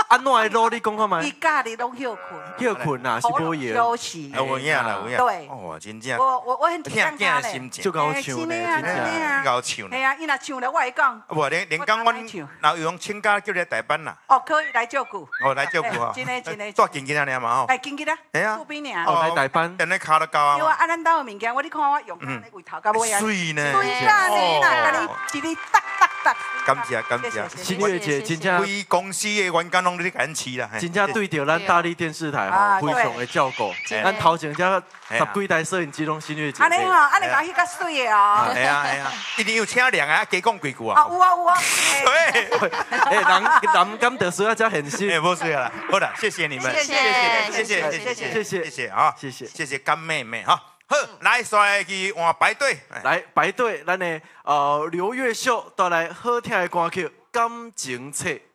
安怎会落？你讲看伊卖。 家里拢休困， 休困啊，是无闲。 休息。 有影啦，有影。 对。 哦，真正。 我很体谅他嘞。 心情。 就高唱呢，真正。 高唱。 系啊，伊若唱了，我会讲。 无连讲阮若有用请假叫你台班啦。 哦，可以来照顾。 哦，来照顾啊。 真的真的。 带紧紧啊，尔嘛吼。 哎，紧紧啊。 系啊。 厝边尔。 哦，来台班。 等你卡都到啊。 对啊，咱兜的物件，你看我用安尼为头到尾啊。 水呢。 水啦你啦，甲你一日哒哒哒。 感谢感谢。 新月姐真正。 规公司的员工拢咧甲咱饲啦。 真正对着咱大力电视台吼，非常的照顾。咱头前遮10几台摄影机拢新月姐。 安尼吼，安尼甲翕较水的哦。 系啊系啊，一定要请亮啊，加讲几句啊。 啊， 有啊有啊。 哎，人敢得需要遮现实。 哎，不是啦，好啦，谢谢你们，谢谢啊，谢谢干妹妹哈。好，来帅气换排队， 来排队，咱的刘月秀带来好听的歌曲《感情册》。